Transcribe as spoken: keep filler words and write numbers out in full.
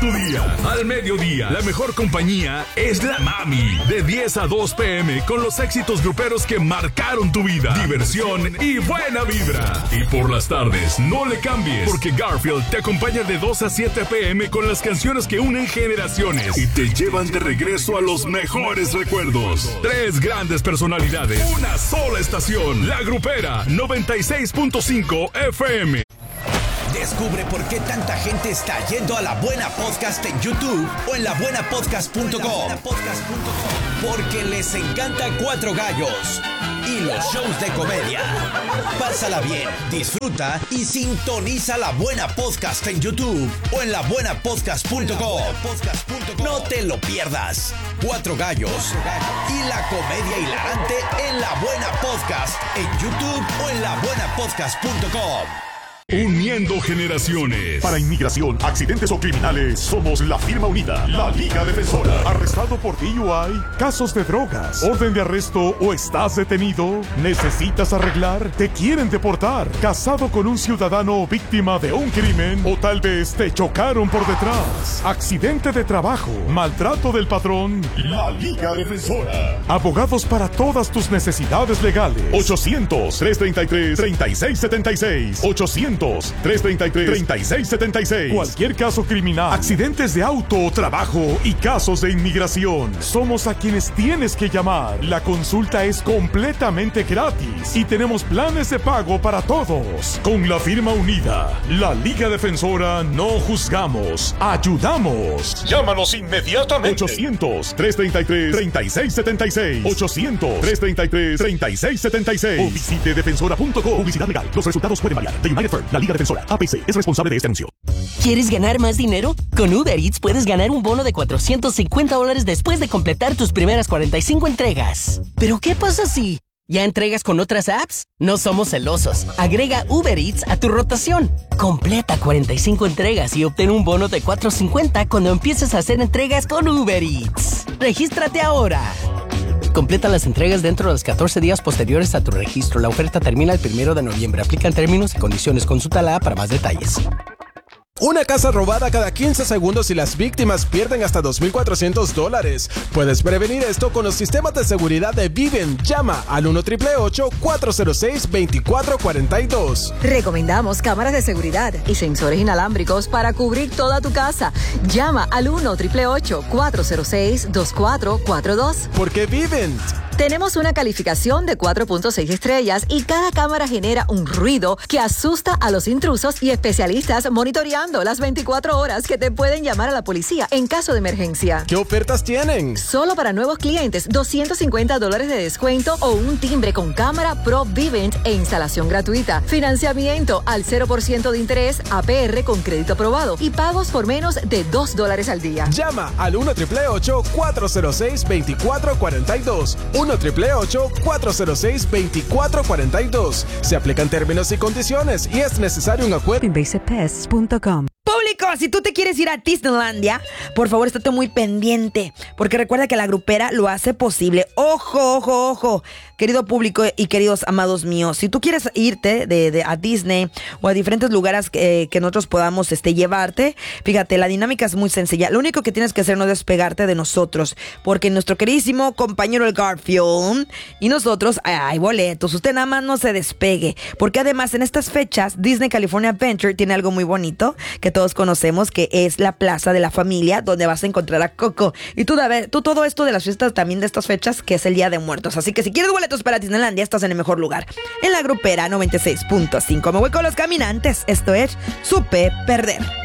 tu día. Al mediodía, la mejor compañía es La Mami. De diez a dos pm con los éxitos gruperos que marcaron tu vida. Diversión y buena vibra. Y por las tardes, no le cambies, porque Garfield te acompaña de dos a siete pm con las canciones que unen generaciones y te llevan de regreso a los mejores recuerdos. Tres grandes personalidades, una sola estación. La Grupera noventa y seis punto cinco F M. Descubre por qué tanta gente está yendo a La Buena Podcast en YouTube o en la buena podcast punto com. Porque les encanta Cuatro Gallos y los shows de comedia. Pásala bien, disfruta y sintoniza La Buena Podcast en YouTube o en la buena podcast punto com. No te lo pierdas. Cuatro Gallos y la comedia hilarante en La Buena Podcast en YouTube o en la buena podcast punto com. Uniendo generaciones. Para inmigración, accidentes o criminales, somos la firma unida, la Liga Defensora. ¿Arrestado por D U I? ¿Casos de drogas? ¿Orden de arresto o estás detenido? ¿Necesitas arreglar? ¿Te quieren deportar? ¿Casado con un ciudadano víctima de un crimen? ¿O tal vez te chocaron por detrás? ¿Accidente de trabajo? ¿Maltrato del patrón? La Liga Defensora. Abogados para todas tus necesidades legales. ochocientos, trescientos treinta y tres, treinta y seis setenta y seis. ochocientos, trescientos treinta y tres, treinta y seis setenta y seis. Cualquier caso criminal, accidentes de auto o trabajo y casos de inmigración. Somos a quienes tienes que llamar. La consulta es completamente gratis y tenemos planes de pago para todos. Con la firma unida, la Liga Defensora, no juzgamos, ayudamos. Llámanos inmediatamente. ochocientos, trescientos treinta y tres, treinta y seis setenta y seis. ochocientos, trescientos treinta y tres, treinta y seis setenta y seis. O visite defensora punto com. Publicidad legal. Los resultados pueden variar. The United Firm, la Liga Defensora, A P C, es responsable de este anuncio. ¿Quieres ganar más dinero? Con Uber Eats puedes ganar un bono de cuatrocientos cincuenta dólares después de completar tus primeras cuarenta y cinco entregas. ¿Pero qué pasa si ya entregas con otras apps? No somos celosos. Agrega Uber Eats a tu rotación. Completa cuarenta y cinco entregas y obtén un bono de cuatrocientos cincuenta cuando empieces a hacer entregas con Uber Eats. ¡Regístrate ahora! Completa las entregas dentro de los catorce días posteriores a tu registro. La oferta termina el primero de noviembre. Aplican términos y condiciones. Consulta la para más detalles. Una casa robada cada quince segundos y las víctimas pierden hasta dos mil cuatrocientos dólares. Puedes prevenir esto con los sistemas de seguridad de Vivint. Llama al uno ocho ocho ocho, cuatro cero seis, dos cuatro cuatro dos. Recomendamos cámaras de seguridad y sensores inalámbricos para cubrir toda tu casa. Llama al uno ocho ocho ocho, cuatro cero seis, dos cuatro cuatro dos. Porque Vivint. Tenemos una calificación de cuatro punto seis estrellas y cada cámara genera un ruido que asusta a los intrusos y especialistas monitoreando las veinticuatro horas que te pueden llamar a la policía en caso de emergencia. ¿Qué ofertas tienen? Solo para nuevos clientes, doscientos cincuenta dólares de descuento o un timbre con cámara Pro Vivint e instalación gratuita. Financiamiento al cero por ciento de interés, A P R con crédito aprobado y pagos por menos de dos dólares al día. Llama al uno ocho ocho ocho, cuatro cero seis, dos cuatro cuatro dos. uno ocho ocho ocho, cuatro cero seis, dos cuatro cuatro dos. Se aplican términos y condiciones y es necesario un acuerdo. invasive pests punto com. Público, si tú te quieres ir a Disneylandia, por favor, estate muy pendiente, porque recuerda que la Grupera lo hace posible. Ojo, ojo, ojo, querido público y queridos amados míos, si tú quieres irte de, de, a Disney o a diferentes lugares que, que nosotros podamos este, llevarte, fíjate, la dinámica es muy sencilla. Lo único que tienes que hacer no es despegarte de nosotros, porque nuestro queridísimo compañero el Garfield y nosotros, hay boletos. Usted nada más no se despegue, porque además en estas fechas Disney California Adventure tiene algo muy bonito que todos conocemos, que es la Plaza de la Familia, donde vas a encontrar a Coco. Y tú, David, tú todo esto de las fiestas también de estas fechas, que es el Día de Muertos. Así que si quieres boletos para Disneylandia, estás en el mejor lugar. En la Grupera noventa y seis punto cinco. Me voy con los caminantes. Esto es Supe Perder.